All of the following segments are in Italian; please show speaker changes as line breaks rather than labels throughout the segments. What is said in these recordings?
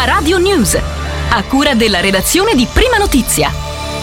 Radio News, a cura della redazione di Prima Notizia.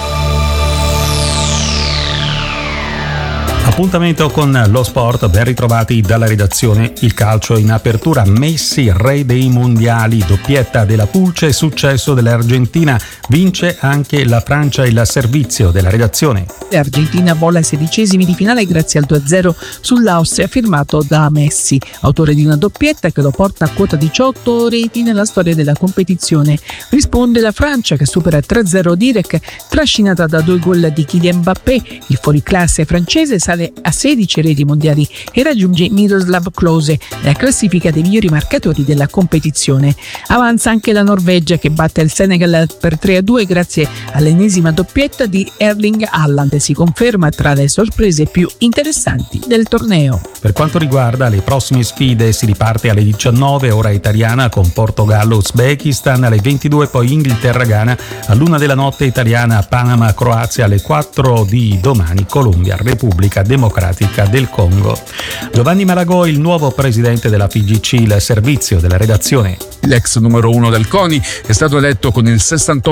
Appuntamento con lo sport, ben ritrovati dalla redazione. Il calcio in apertura, Messi, re dei mondiali, doppietta della Pulce, successo dell'Argentina, vince anche la Francia, il servizio della redazione.
L'Argentina vola ai 16esimi di finale grazie al 2-0 sull'Austria firmato da Messi, autore di una doppietta che lo porta a quota 18 reti nella storia della competizione. Risponde la Francia che supera 3-0 Direk, trascinata da 2 gol di Kylian Mbappé. Il fuoriclasse francese sale a 16 reti mondiali e raggiunge Miroslav Klose nella classifica dei migliori marcatori della competizione. Avanza anche la Norvegia che batte il Senegal per 3-2 grazie all'ennesima doppietta di Erling Haaland e si conferma tra le sorprese più interessanti del torneo.
Per quanto riguarda le prossime sfide, si riparte alle 19 ora italiana con Portogallo-Uzbekistan, alle 22 poi Inghilterra-Ghana, all'1 della notte italiana Panama-Croazia, alle 4 di domani Colombia-Repubblica Democratica del Congo. Giovanni Malagò, il nuovo presidente della FIGC, il servizio della redazione.
L'ex numero 1 del CONI è stato eletto con il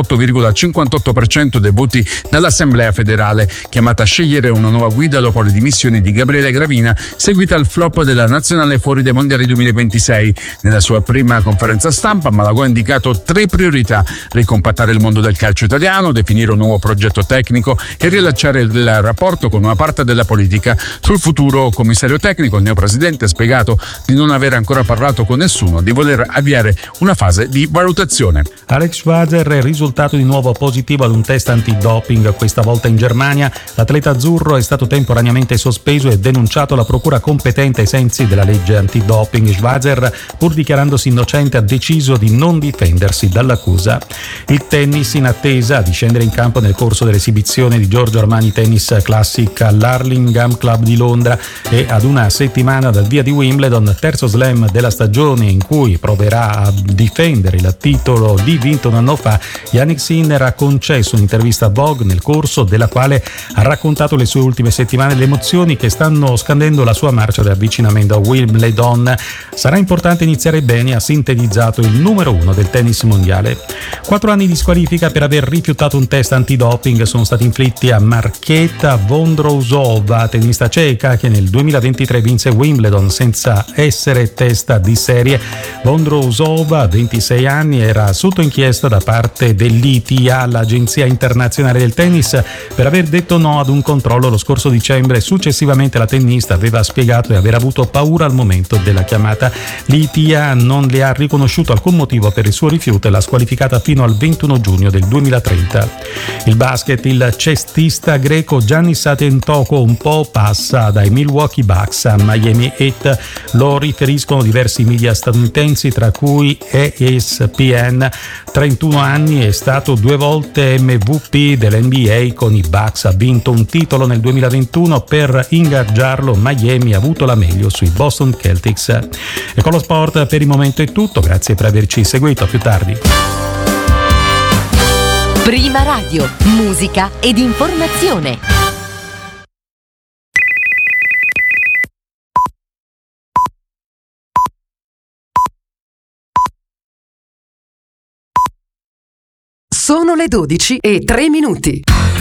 68,58% dei voti dall'Assemblea federale, chiamata a scegliere una nuova guida dopo le dimissioni di Gabriele Gravina, seguita al flop della nazionale fuori dai mondiali 2026. Nella sua prima conferenza stampa Malagò ha indicato 3 priorità: ricompattare il mondo del calcio italiano, definire un nuovo progetto tecnico e riallacciare il rapporto con una parte della politica. Sul futuro commissario tecnico, il neopresidente ha spiegato di non aver ancora parlato con nessuno, di voler avviare una fase di valutazione.
Alex Schwarzer è risultato di nuovo positivo ad un test antidoping, questa volta in Germania. L'atleta azzurro è stato temporaneamente sospeso e denunciato alla procura competente ai sensi della legge antidoping. Schwarzer, pur dichiarandosi innocente, ha deciso di non difendersi dall'accusa. Il tennis in attesa di scendere in campo nel corso dell'esibizione di Giorgio Armani Tennis Classic all'Hurlingham Club di Londra e ad una settimana dal via di Wimbledon, terzo slam della stagione in cui proverà a difendere il titolo lì vinto un anno fa. Jannik Sinner ha concesso un'intervista a Vogue nel corso della quale ha raccontato le sue ultime settimane, le emozioni che stanno scandendo la sua marcia di avvicinamento a Wimbledon. Sarà importante iniziare bene, ha sintetizzato il numero 1 del tennis mondiale. 4 anni di squalifica per aver rifiutato un test antidoping sono stati inflitti a Markéta Vondrousova, tennista ceca che nel 2023 vinse Wimbledon senza essere testa di serie. Vondrousova, 26 anni, era sotto inchiesta da parte dell'ITA, l'Agenzia Internazionale del Tennis, per aver detto no ad un controllo lo scorso dicembre. Successivamente la tennista aveva spiegato di aver avuto paura al momento della chiamata. L'ITA non le ha riconosciuto alcun motivo per il suo rifiuto e l'ha squalificata fino al 21 giugno del 2030. Il basket, il cestista greco Giannis Antetokounmpo passa dai Milwaukee Bucks a Miami Heat, lo riferiscono diversi media statunitensi tra cui ESPN. 31 anni, è stato 2 volte MVP dell'NBA con i Bucks, ha vinto un titolo nel 2021. Per ingaggiarlo Miami ha avuto la meglio sui Boston Celtics. E con lo sport per il momento è tutto, grazie per averci seguito, a più tardi.
Prima Radio, musica ed informazione.
Sono le 12:03.